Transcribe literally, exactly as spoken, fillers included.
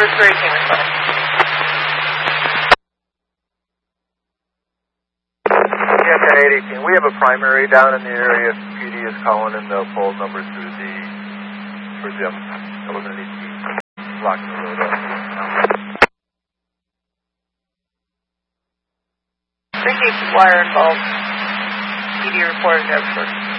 Forest three, can respond. Yeah, ten eight eighteen. We have a primary down in the area. P D is calling in the poll number through the, for them. So we're going to need to be blocking the road up. Appreciate the wire involved. P D reported as first.